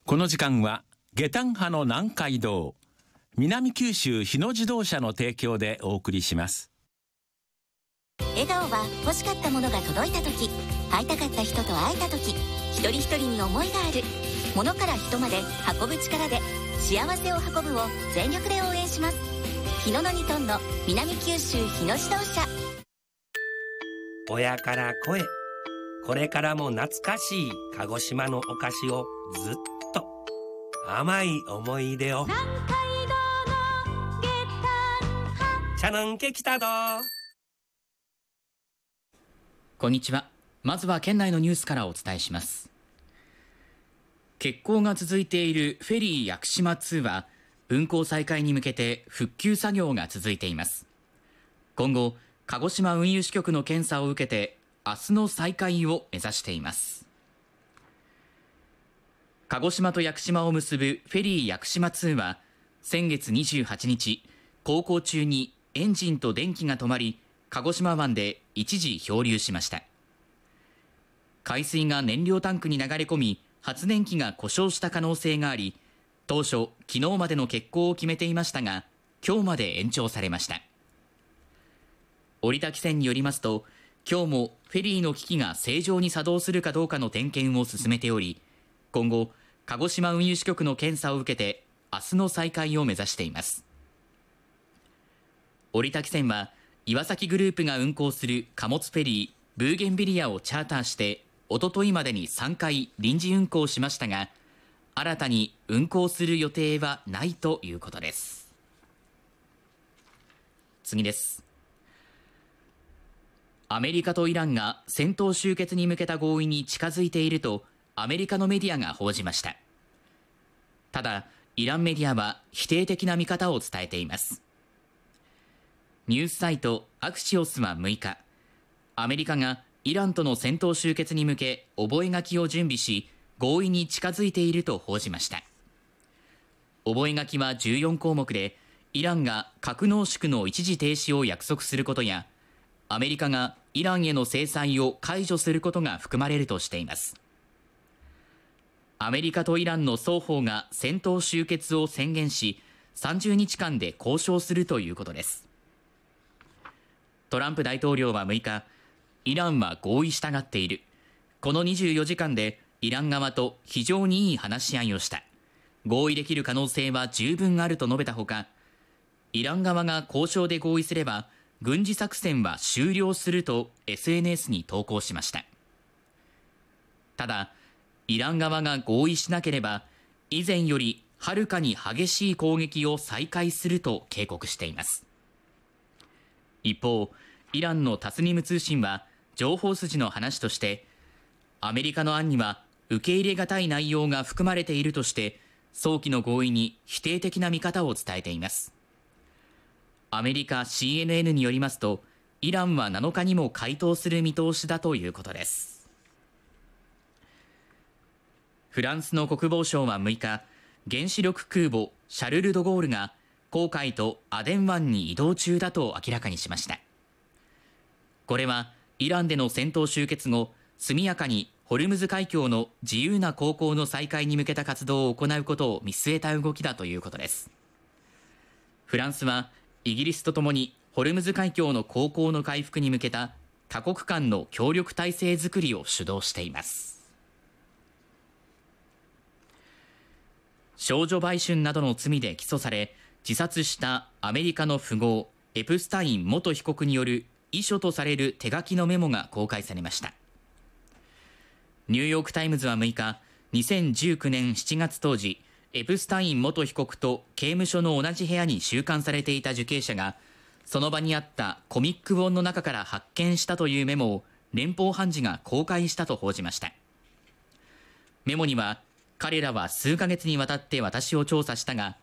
この時間は下旦派の南海道南九州日野自動車の提供でお送りします。 笑顔は欲しかったものが届いた時、会いたかった人と会えた時、一人一人に思いがある。物から人まで運ぶ力で幸せを運ぶを全力で応援します。日野の2トンの南九州日野自動車。 親から子へ、これからも懐かしい鹿児島のお菓子をずっと甘い思い出を。南海道の下旦派、茶のんけきたど。 こんにちは。まずは県内のニュースからお伝えします。欠航が続いているフェリー屋久島2は運航再開に向けて復旧作業が続いています。今後、鹿児島運輸支局の検査を受けて明日の再開を目指しています。鹿児島と屋久島を結ぶフェリー屋久島2は先月28日、航行中にエンジンと電気が止まり、鹿児島湾で一時漂流しました。海水が燃料タンクに流れ込み、発電機が故障した可能性があり、当初昨日までの欠航を決めていましたが、今日まで延長されました。折田汽船によりますと、今日もフェリーの機器が正常に作動するかどうかの点検を進めており、今後鹿児島運輸支局の検査を受けて明日の再開を目指しています。折田汽船は岩崎グループが運航する貨物フェリーブーゲンビリアをチャーターしておとといまでに3回臨時運航しましたが、新たに運航する予定はないということです。次です。アメリカとイランが戦闘終結に向けた合意に近づいているとアメリカのメディアが報じました。ただ、イランメディアは否定的な見方を伝えています。ニュースサイトアクシオスは6日、アメリカがイランとの戦闘終結に向け覚書を準備し、合意に近づいていると報じました。覚書は14項目で、イランが核濃縮の一時停止を約束することや、アメリカがイランへの制裁を解除することが含まれるとしています。アメリカとイランの双方が戦闘終結を宣言し、30日間で交渉するということです。トランプ大統領は6日、イランは合意したがっている。この24時間でイラン側と非常にいい話し合いをした。合意できる可能性は十分あると述べたほか、イラン側が交渉で合意すれば、軍事作戦は終了すると SNS に投稿しました。ただ、イラン側が合意しなければ、以前よりはるかに激しい攻撃を再開すると警告しています。一方、イランのタスニム通信は情報筋の話として、アメリカの案には受け入れがたい内容が含まれているとして、早期の合意に否定的な見方を伝えています。アメリカ CNN によりますと、イランは7日にも回答する見通しだということです。フランスの国防省は6日、原子力空母シャルル・ド・ゴールが紅海とアデン湾に移動中だと明らかにしました。これはイランでの戦闘終結後、速やかにホルムズ海峡の自由な航行の再開に向けた活動を行うことを見据えた動きだということです。フランスはイギリスとともにホルムズ海峡の航行の回復に向けた多国間の協力体制づくりを主導しています。少女売春などの罪で起訴され自殺したアメリカの富豪エプスタイン元被告による遺書とされる手書きのメモが公開されました。ニューヨークタイムズは6日、2019年7月当時、エプスタイン元被告と刑務所の同じ部屋に収監されていた受刑者が、その場にあったコミック本の中から発見したというメモを連邦判事が公開したと報じました。メモには、彼らは数ヶ月にわたって私を調査したが、